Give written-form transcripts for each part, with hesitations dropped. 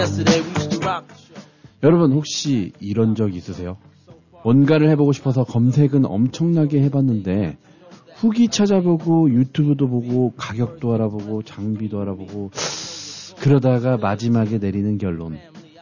여러분 혹시 이런 적 있으세요? 뭔가를 해보고 싶어서 검색은 엄청나게 해봤는데 후기 찾아보고 유튜브도 보고 가격도 알아보고 장비도 알아보고 그러다가 마지막에 내리는 결론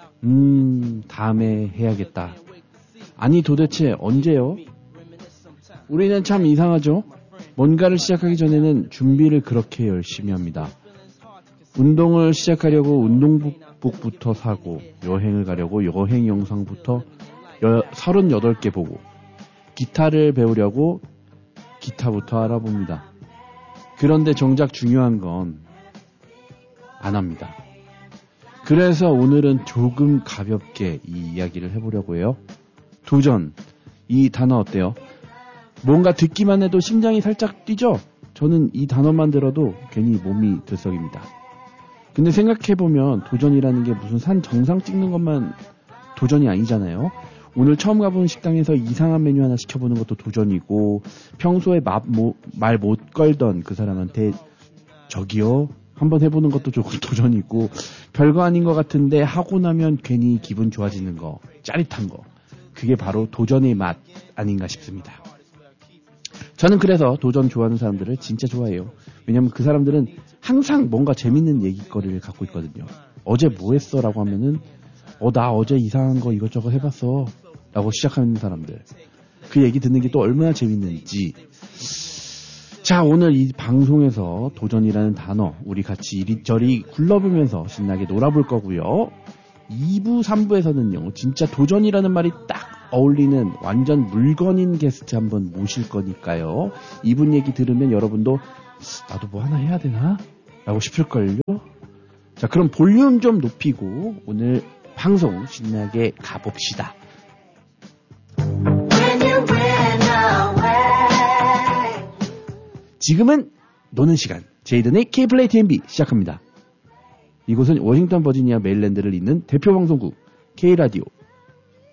다음에 해야겠다. 아니 도대체 언제요? 우리는 참 이상하죠? 뭔가를 시작하기 전에는 준비를 그렇게 열심히 합니다. 운동을 시작하려고 운동복부터 사고, 여행을 가려고 여행 영상부터 38개 보고, 기타를 배우려고 기타부터 알아봅니다. 그런데 정작 중요한 건 안 합니다. 그래서 오늘은 조금 가볍게 이 이야기를 해보려고 해요. 도전, 이 단어 어때요? 뭔가 듣기만 해도 심장이 살짝 뛰죠? 저는 이 단어만 들어도 괜히 몸이 들썩입니다. 근데 생각해보면 도전이라는 게 무슨 산 정상 찍는 것만 도전이 아니잖아요. 오늘 처음 가본 식당에서 이상한 메뉴 하나 시켜보는 것도 도전이고, 평소에 말 못 걸던 그 사람한테 저기요? 한번 해보는 것도 도전이고, 별거 아닌 것 같은데 하고 나면 괜히 기분 좋아지는 거, 짜릿한 거. 그게 바로 도전의 맛 아닌가 싶습니다. 저는 그래서 도전 좋아하는 사람들을 진짜 좋아해요. 왜냐면 그 사람들은 항상 뭔가 재밌는 얘기거리를 갖고 있거든요. 어제 뭐 했어? 라고 하면은 나 어제 이상한 거 이것저것 해봤어 라고 시작하는 사람들. 그 얘기 듣는 게 또 얼마나 재밌는지. 자, 오늘 이 방송에서 도전이라는 단어 우리 같이 이리저리 굴러보면서 신나게 놀아볼 거고요. 2부, 3부에서는요. 진짜 도전이라는 말이 딱 어울리는 완전 물건인 게스트 한번 모실 거니까요. 이분 얘기 들으면 여러분도 나도 뭐 하나 해야 되나? 라고 싶을걸요. 자, 그럼 볼륨 좀 높이고 오늘 방송 신나게 가봅시다. 지금은 노는 시간 제이든의 K플레이 TMB 시작합니다. 이곳은 워싱턴 버지니아 메릴랜드를 잇는 대표 방송국 K라디오